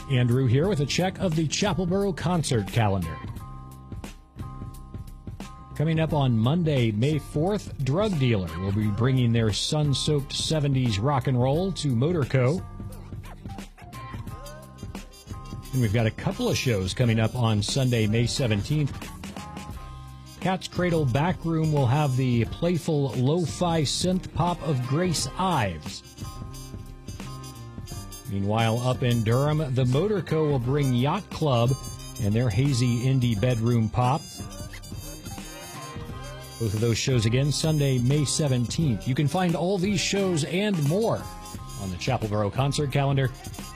Andrew here with a check of the Chapelboro concert calendar. Coming up on Monday, May 4th, Drug Dealer will be bringing their sun-soaked 70s rock and roll to Motorco. And we've got a couple of shows coming up on Sunday, May 17th. Cat's Cradle Backroom will have the playful lo-fi synth pop of Grace Ives. Meanwhile, up in Durham, the Motorco will bring Yacht Club and their hazy indie bedroom pop. Both of those shows again, Sunday, May 17th. You can find all these shows and more on the Chapelboro concert calendar.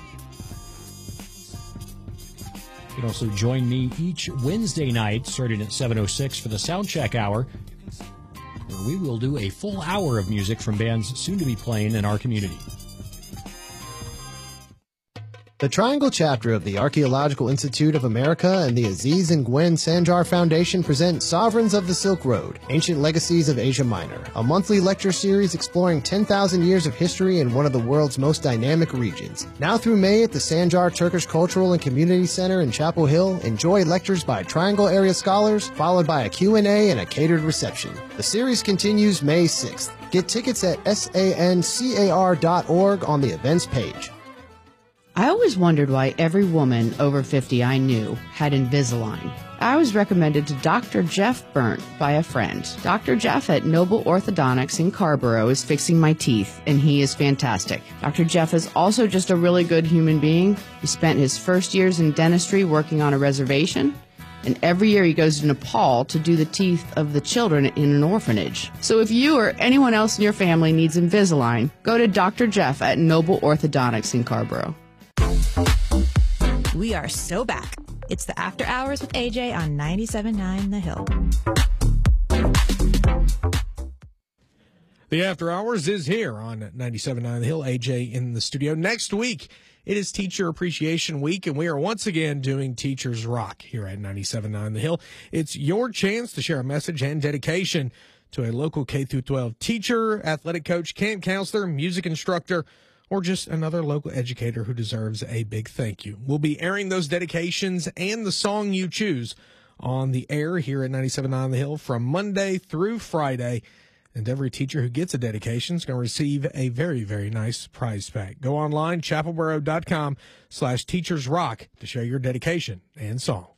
You can also join me each Wednesday night, starting at 7:06 for the Soundcheck Hour, where we will do a full hour of music from bands soon to be playing in our community. The Triangle chapter of the Archaeological Institute of America and the Aziz and Gwen Sanjar Foundation present Sovereigns of the Silk Road, Ancient Legacies of Asia Minor, a monthly lecture series exploring 10,000 years of history in one of the world's most dynamic regions. Now through May at the Sanjar Turkish Cultural and Community Center in Chapel Hill, enjoy lectures by Triangle area scholars, followed by a Q&A and a catered reception. The series continues May 6th. Get tickets at sancar.org on the events page. I always wondered why every woman over 50 I knew had Invisalign. I was recommended to Dr. Jeff Burnt by a friend. Dr. Jeff at Noble Orthodontics in Carborough is fixing my teeth, and he is fantastic. Dr. Jeff is also just a really good human being. He spent his first years in dentistry working on a reservation, and every year he goes to Nepal to do the teeth of the children in an orphanage. So if you or anyone else in your family needs Invisalign, go to Dr. Jeff at Noble Orthodontics in Carborough. We are so back. It's the After Hours with AJ on 97.9 The Hill. The After Hours is here on 97.9 The Hill. AJ in the studio. Next week, it is Teacher Appreciation Week, and we are once again doing Teachers Rock here at 97.9 The Hill. It's your chance to share a message and dedication to a local K-12 teacher, athletic coach, camp counselor, music instructor, or just another local educator who deserves a big thank you. We'll be airing those dedications and the song you choose on the air here at 97.9 The Hill from Monday through Friday. And every teacher who gets a dedication is going to receive a very, very nice prize pack. Go online, chapelboro.com/teachersrock to share your dedication and song.